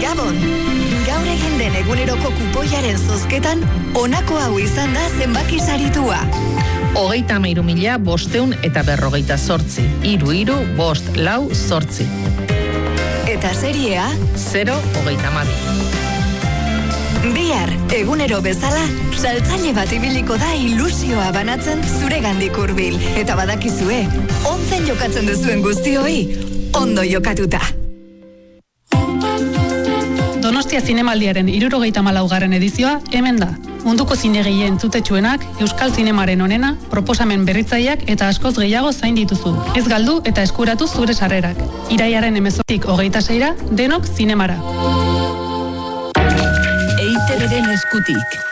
Gabon! Gaur egin den eguneroko kupoiaren zozketan, honako hau izan da zenbaki saritua. 33.548, 33.548. Eta seriea? 0.32. Bihar, egunero bezala, saltzaile bat ibiliko da ilusioa banatzen zuregandik hurbil. Eta badakizue, onzen jokatzen duzuen guztioi, ondo jokatuta. Donostia Zinemaldiaren 74. edizioa hemen da. Munduko zinegile entzutetsuenak, euskal zinemaren onena, proposamen berritzaileak eta askoz gehiago zain dituzu. Ez galdu eta eskuratu zure sarrerak. Iraiaren 18-26, denok zinemara. EITB-den eskutik.